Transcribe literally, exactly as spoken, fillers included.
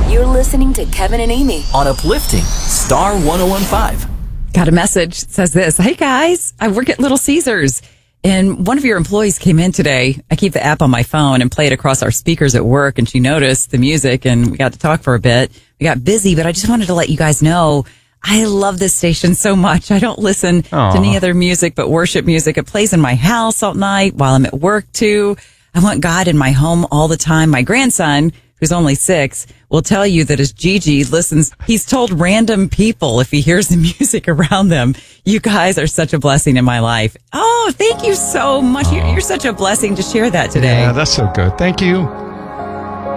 You're listening to Kevin and Amy on Uplifting Star one oh one point five. Got a message that says this. Hey guys, I work at Little Caesars and one of your employees came in today. I keep the app on my phone and play it across our speakers at work, and she noticed the music and we got to talk for a bit. We got busy, but I just wanted to let you guys know I love this station so much. I don't listen Aww. to any other music but worship music. It plays in my house all night while I'm at work too. I want God in my home all the time. My grandson, who's only six, will tell you that as Gigi listens, he's told random people if he hears the music around them, you guys are such a blessing in my life. Oh, thank you so much. You're, you're such a blessing to share that today. Yeah, that's so good. Thank you.